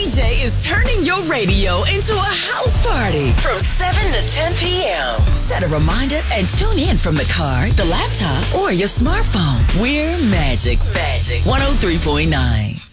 DJ is turning your radio into a house party from 7 to 10 p.m. Set a reminder and tune in from the car, the laptop, or your smartphone. We're Magic 103.9.